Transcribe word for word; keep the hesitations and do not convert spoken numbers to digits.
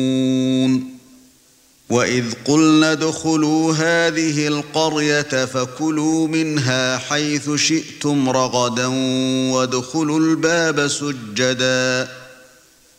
وَإِذْ قُلْنَا ادْخُلُوا هَٰذِهِ الْقَرْيَةَ فَكُلُوا مِنْهَا حَيْثُ شِئْتُمْ رَغَدًا وَادْخُلُوا الْبَابَ سُجَّدًا